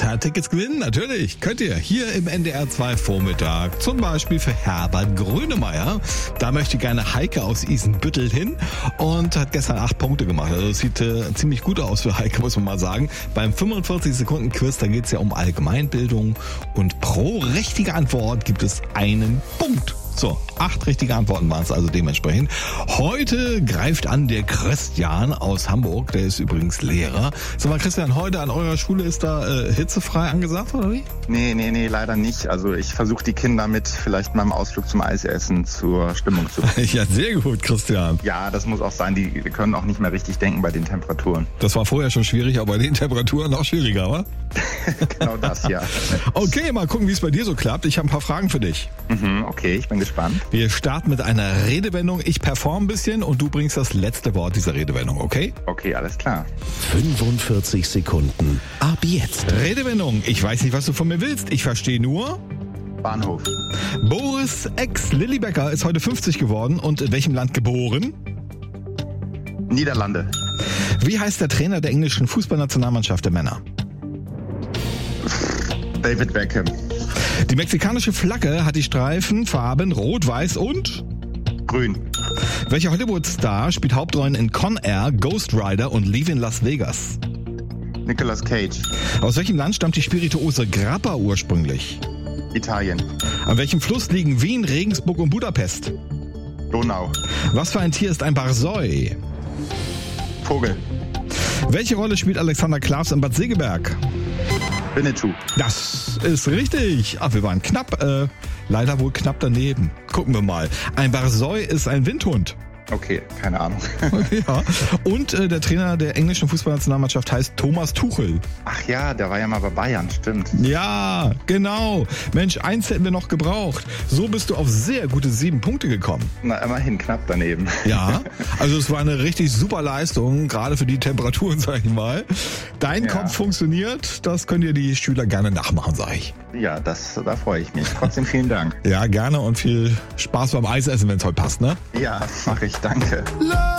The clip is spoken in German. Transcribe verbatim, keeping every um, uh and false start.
Ja, Tickets gewinnen, natürlich. Könnt ihr hier im N D R zwei Vormittag. Zum Beispiel für Herbert Grönemeyer. Da möchte gerne Heike aus Isenbüttel hin und hat gestern acht Punkte gemacht. Also das sieht äh, ziemlich gut aus für Heike, muss man mal sagen. Beim fünfundvierzig Sekunden Quiz, da geht es ja um Allgemeinbildung. Und pro richtige Antwort gibt es einen Punkt. So, acht richtige Antworten waren es also dementsprechend. Heute greift an der Christian aus Hamburg, der ist übrigens Lehrer. Sag mal, Christian, heute an eurer Schule ist da äh, hitzefrei angesagt, oder wie? Nee, nee, nee, leider nicht. Also ich versuche die Kinder mit vielleicht meinem Ausflug zum Eisessen zur Stimmung zu bringen. Ja, sehr gut, Christian. Ja, das muss auch sein. Die können auch nicht mehr richtig denken bei den Temperaturen. Das war vorher schon schwierig, aber bei den Temperaturen noch schwieriger, wa? Genau das, ja. Okay, mal gucken, wie es bei dir so klappt. Ich habe ein paar Fragen für dich. Mhm, okay, ich bin gespannt. Wir starten mit einer Redewendung. Ich perform ein bisschen und du bringst das letzte Wort dieser Redewendung, okay? Okay, alles klar. fünfundvierzig Sekunden. Ab jetzt. Redewendung. Ich weiß nicht, was du von mir willst. Ich verstehe nur... Bahnhof. Boris Ex Lillibecker ist heute fünfzig geworden und in welchem Land geboren? Niederlande. Wie heißt der Trainer der englischen Fußballnationalmannschaft der Männer? David Beckham. Die mexikanische Flagge hat die Streifenfarben Rot, Weiß und... Grün. Welcher Hollywood-Star spielt Hauptrollen in Con Air, Ghost Rider und Leave in Las Vegas? Nicolas Cage. Aus welchem Land stammt die Spirituose Grappa ursprünglich? Italien. An welchem Fluss liegen Wien, Regensburg und Budapest? Donau. Was für ein Tier ist ein Barsoi? Vogel. Welche Rolle spielt Alexander Klavs in Bad Segeberg? Winnetou. Das ist richtig. Ach, wir waren knapp, äh, leider wohl knapp daneben. Gucken wir mal. Ein Barsoi ist ein Windhund. Okay, keine Ahnung. Ja. Und äh, der Trainer der englischen Fußballnationalmannschaft heißt Thomas Tuchel. Ach ja, der war ja mal bei Bayern, stimmt. Ja, genau. Mensch, eins hätten wir noch gebraucht. So bist du auf sehr gute sieben Punkte gekommen. Na, immerhin knapp daneben. Ja, also es war eine richtig super Leistung, gerade für die Temperaturen, sag ich mal. Dein Ja. Kopf funktioniert, das können dir die Schüler gerne nachmachen, sag ich. Ja, das, da freue ich mich. Trotzdem vielen Dank. Ja, gerne und viel Spaß beim Eisessen, wenn es heute passt, ne? Ja, mache ich. Danke. Love